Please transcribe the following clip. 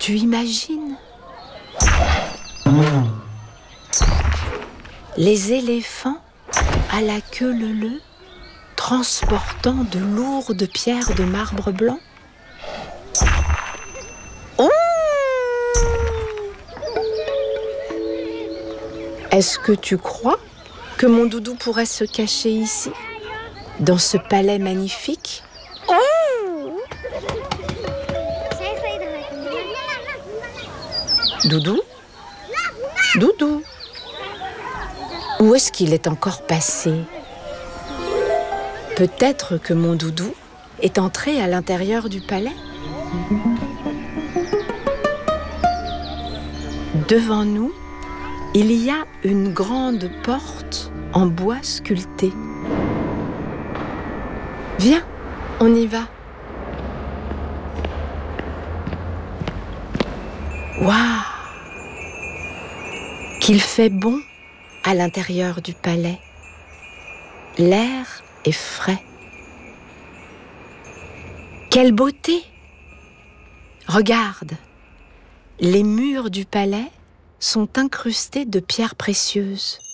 Tu imagines? Les éléphants à la queue leu-leu transportant de lourdes pierres de marbre blanc. Oh! Est-ce que tu crois que mon doudou pourrait se cacher ici, dans ce palais magnifique? Oh! Doudou? Doudou? Où est-ce qu'il est encore passé? Peut-être que mon doudou est entré à l'intérieur du palais. Devant nous, il y a une grande porte en bois sculpté. Viens, on y va. Waouh! Qu'il fait bon à l'intérieur du palais. L'air est frais. Quelle beauté! Regarde, les murs du palais sont incrustés de pierres précieuses.